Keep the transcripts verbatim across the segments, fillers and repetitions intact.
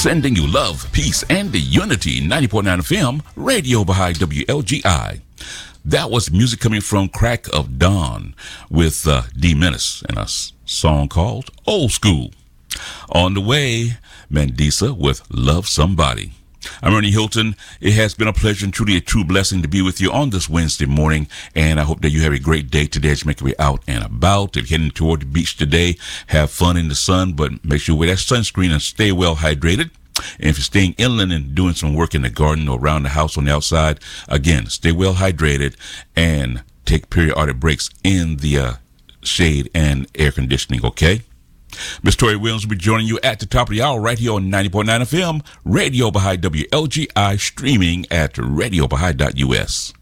Sending you love, peace, and the unity. ninety point nine F M, Radio Baha'i W L G I. That was music coming from Crack of Dawn with uh, D Menace and a s- song called Old School. On the way, Mandisa with Love Somebody. I'm Ernie Hilton. It has been a pleasure and truly a true blessing to be with you on this Wednesday morning, and I hope that you have a great day today as you make your way out and about. If you're heading toward the beach today, have fun in the sun, but make sure you wear that sunscreen and stay well hydrated. And if you're staying inland and doing some work in the garden or around the house on the outside, again, stay well hydrated and take periodic breaks in the uh, shade and air conditioning, okay? Miss Tori Williams will be joining you at the top of the hour right here on ninety point nine F M, Radio Baha'i W L G I, streaming at radio baha'i dot U S.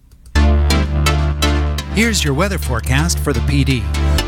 Here's your weather forecast for the P D.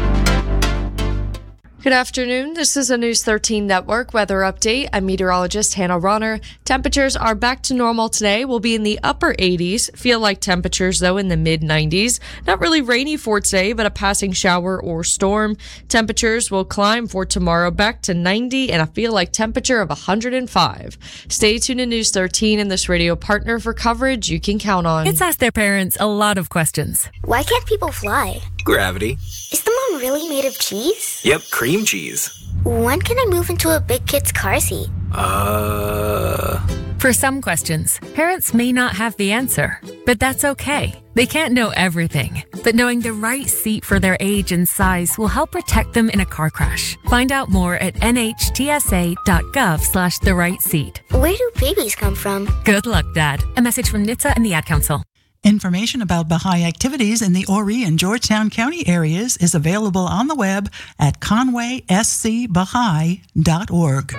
Good afternoon. This is a News thirteen Network weather update. I'm meteorologist Hannah Ronner. Temperatures are back to normal today. We'll be in the upper eighties. Feel like temperatures, though, in the mid nineties. Not really rainy for today, but a passing shower or storm. Temperatures will climb for tomorrow back to ninety and a feel like temperature of one hundred five. Stay tuned to News thirteen and this radio partner for coverage you can count on. Kids ask their parents a lot of questions. Why can't people fly? Gravity. Is the moon really made of cheese? Yep, cream cheese. When can I move into a big kid's car seat? Uh... For some questions, parents may not have the answer, but that's okay. They can't know everything, but knowing the right seat for their age and size will help protect them in a car crash. Find out more at n h t s a dot gov slash the right seat. Where do babies come from? Good luck, Dad. A message from N H T S A and the Ad Council. Information about Baha'i activities in the Horry and Georgetown County areas is available on the web at conway s c baha'i dot org.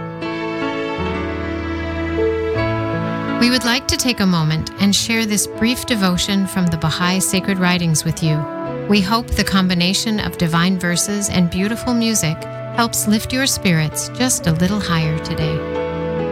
We would like to take a moment and share this brief devotion from the Baha'i Sacred Writings with you. We hope the combination of divine verses and beautiful music helps lift your spirits just a little higher today.